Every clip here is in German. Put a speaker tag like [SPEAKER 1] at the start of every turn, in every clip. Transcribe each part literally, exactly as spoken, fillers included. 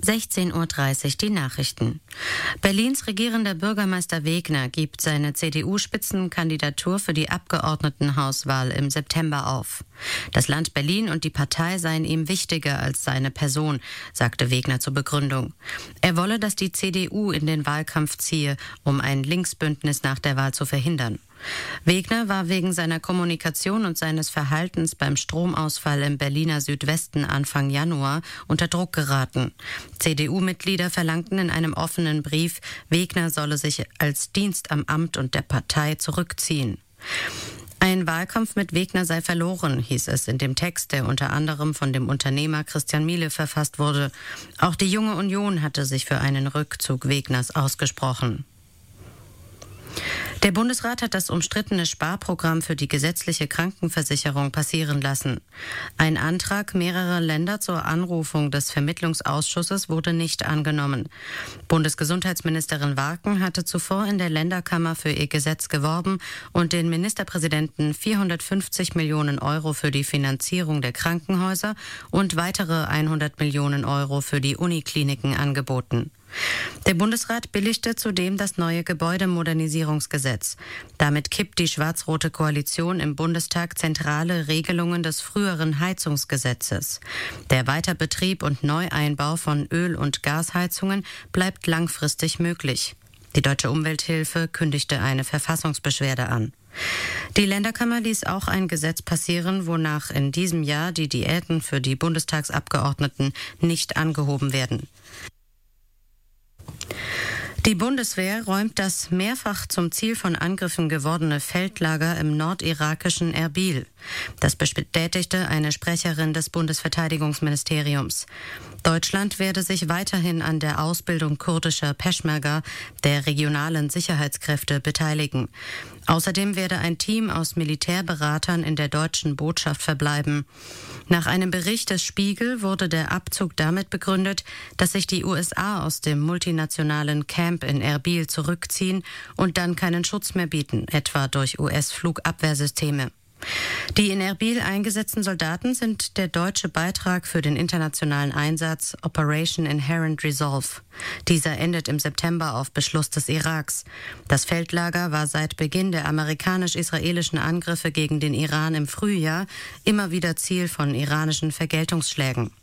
[SPEAKER 1] sechzehn Uhr dreißig die Nachrichten. Berlins regierender Bürgermeister Wegner gibt seine C D U-Spitzenkandidatur für die Abgeordnetenhauswahl im September auf. Das Land Berlin und die Partei seien ihm wichtiger als seine Person, sagte Wegner zur Begründung. Er wolle, dass die C D U in den Wahlkampf ziehe, um ein Linksbündnis nach der Wahl zu verhindern. Wegner war wegen seiner Kommunikation und seines Verhaltens beim Stromausfall im Berliner Südwesten Anfang Januar unter Druck geraten. C D U-Mitglieder verlangten in einem offenen Brief, Wegner solle sich als Dienst am Amt und der Partei zurückziehen. Ein Wahlkampf mit Wegner sei verloren, hieß es in dem Text, der unter anderem von dem Unternehmer Christian Miele verfasst wurde. Auch die Junge Union hatte sich für einen Rückzug Wegners ausgesprochen. Der Bundesrat hat das umstrittene Sparprogramm für die gesetzliche Krankenversicherung passieren lassen. Ein Antrag mehrerer Länder zur Anrufung des Vermittlungsausschusses wurde nicht angenommen. Bundesgesundheitsministerin Warken hatte zuvor in der Länderkammer für ihr Gesetz geworben und den Ministerpräsidenten vierhundertfünfzig Millionen Euro für die Finanzierung der Krankenhäuser und weitere hundert Millionen Euro für die Unikliniken angeboten. Der Bundesrat billigte zudem das neue Gebäudemodernisierungsgesetz. Damit kippt die schwarz-rote Koalition im Bundestag zentrale Regelungen des früheren Heizungsgesetzes. Der Weiterbetrieb und Neueinbau von Öl- und Gasheizungen bleibt langfristig möglich. Die Deutsche Umwelthilfe kündigte eine Verfassungsbeschwerde an. Die Länderkammer ließ auch ein Gesetz passieren, wonach in diesem Jahr die Diäten für die Bundestagsabgeordneten nicht angehoben werden. Die Bundeswehr räumt das mehrfach zum Ziel von Angriffen gewordene Feldlager im nordirakischen Erbil. Das bestätigte eine Sprecherin des Bundesverteidigungsministeriums. Deutschland werde sich weiterhin an der Ausbildung kurdischer Peschmerga, der regionalen Sicherheitskräfte, beteiligen. Außerdem werde ein Team aus Militärberatern in der deutschen Botschaft verbleiben. Nach einem Bericht des Spiegel wurde der Abzug damit begründet, dass sich die U S A aus dem multinationalen Camp in Erbil zurückziehen und dann keinen Schutz mehr bieten, etwa durch U S-Flugabwehrsysteme. Die in Erbil eingesetzten Soldaten sind der deutsche Beitrag für den internationalen Einsatz Operation Inherent Resolve. Dieser endet im September auf Beschluss des Iraks. Das Feldlager war seit Beginn der amerikanisch-israelischen Angriffe gegen den Iran im Frühjahr immer wieder Ziel von iranischen Vergeltungsschlägen.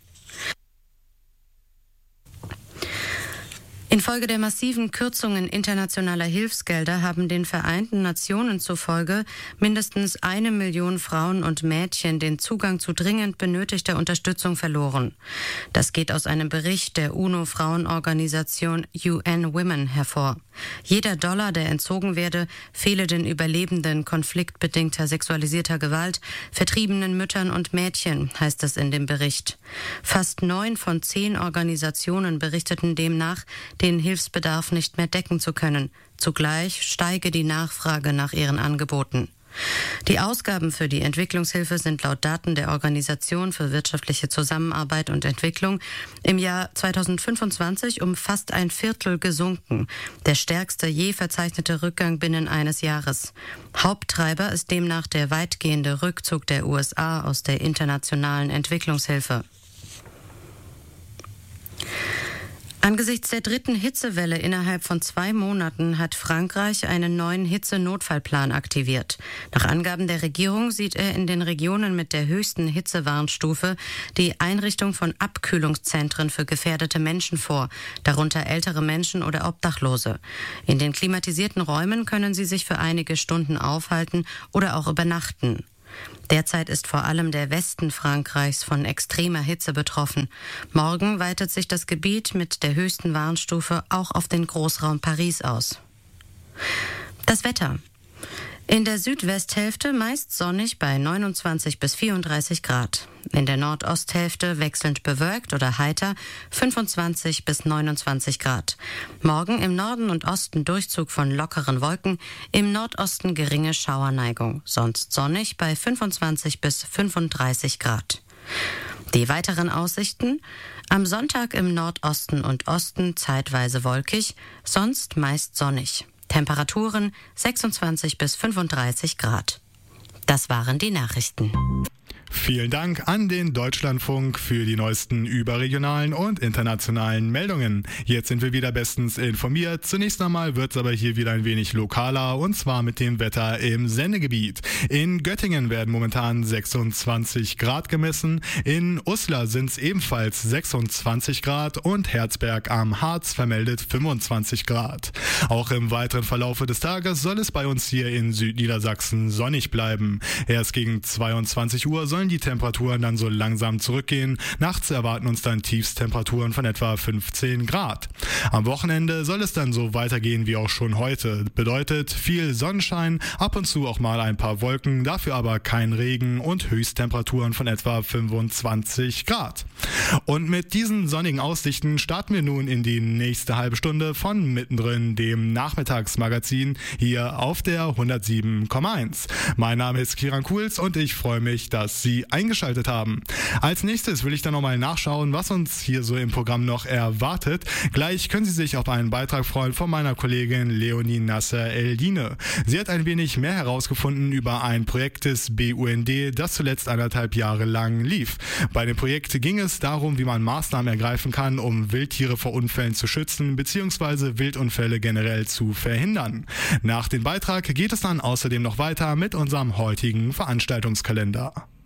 [SPEAKER 1] Infolge der massiven Kürzungen internationaler Hilfsgelder haben den Vereinten Nationen zufolge mindestens eine Million Frauen und Mädchen den Zugang zu dringend benötigter Unterstützung verloren. Das geht aus einem Bericht der UNO-Frauenorganisation U N Women hervor. Jeder Dollar, der entzogen werde, fehle den Überlebenden konfliktbedingter sexualisierter Gewalt, vertriebenen Müttern und Mädchen, heißt es in dem Bericht. Fast neun von zehn Organisationen berichteten demnach, den Hilfsbedarf nicht mehr decken zu können. Zugleich steige die Nachfrage nach ihren Angeboten. Die Ausgaben für die Entwicklungshilfe sind laut Daten der Organisation für wirtschaftliche Zusammenarbeit und Entwicklung im Jahr zweitausendfünfundzwanzig um fast ein Viertel gesunken. Der stärkste je verzeichnete Rückgang binnen eines Jahres. Haupttreiber ist demnach der weitgehende Rückzug der U S A aus der internationalen Entwicklungshilfe. Angesichts der dritten Hitzewelle innerhalb von zwei Monaten hat Frankreich einen neuen Hitzenotfallplan aktiviert. Nach Angaben der Regierung sieht er in den Regionen mit der höchsten Hitzewarnstufe die Einrichtung von Abkühlungszentren für gefährdete Menschen vor, darunter ältere Menschen oder Obdachlose. In den klimatisierten Räumen können sie sich für einige Stunden aufhalten oder auch übernachten. Derzeit ist vor allem der Westen Frankreichs von extremer Hitze betroffen. Morgen weitet sich das Gebiet mit der höchsten Warnstufe auch auf den Großraum Paris aus. Das Wetter. In der Südwesthälfte meist sonnig bei neunundzwanzig bis vierunddreißig Grad. In der Nordosthälfte wechselnd bewölkt oder heiter fünfundzwanzig bis neunundzwanzig Grad. Morgen im Norden und Osten Durchzug von lockeren Wolken, im Nordosten geringe Schauerneigung. Sonst sonnig bei fünfundzwanzig bis fünfunddreißig Grad. Die weiteren Aussichten: am Sonntag im Nordosten und Osten zeitweise wolkig, sonst meist sonnig. Temperaturen sechsundzwanzig bis fünfunddreißig Grad. Das waren die Nachrichten.
[SPEAKER 2] Vielen Dank an den Deutschlandfunk für die neuesten überregionalen und internationalen Meldungen. Jetzt sind wir wieder bestens informiert. Zunächst einmal wird es aber hier wieder ein wenig lokaler, und zwar mit dem Wetter im Sendegebiet. In Göttingen werden momentan sechsundzwanzig Grad gemessen, in Uslar sind es ebenfalls sechsundzwanzig Grad und Herzberg am Harz vermeldet fünfundzwanzig Grad. Auch im weiteren Verlaufe des Tages soll es bei uns hier in Südniedersachsen sonnig bleiben. Erst gegen zweiundzwanzig Uhr sollen die Temperaturen dann so langsam zurückgehen. Nachts erwarten uns dann Tiefstemperaturen von etwa fünfzehn Grad. Am Wochenende soll es dann so weitergehen wie auch schon heute. Bedeutet viel Sonnenschein, ab und zu auch mal ein paar Wolken, dafür aber kein Regen und Höchsttemperaturen von etwa fünfundzwanzig Grad. Und mit diesen sonnigen Aussichten starten wir nun in die nächste halbe Stunde von Mittendrin, dem Nachmittagsmagazin hier auf der hundertsieben Komma eins. Mein Name ist Kiran Kuhls und ich freue mich, dass Sie eingeschaltet haben. Als nächstes will ich dann nochmal nachschauen, was uns hier so im Programm noch erwartet. Gleich können Sie sich auf einen Beitrag freuen von meiner Kollegin Leonie Nasser-Eldine. Sie hat ein wenig mehr herausgefunden über ein Projekt des B U N D, das zuletzt anderthalb Jahre lang lief. Bei dem Projekt ging es darum, wie man Maßnahmen ergreifen kann, um Wildtiere vor Unfällen zu schützen bzw. Wildunfälle generell zu verhindern. Nach dem Beitrag geht es dann außerdem noch weiter mit unserem heutigen Veranstaltungskalender.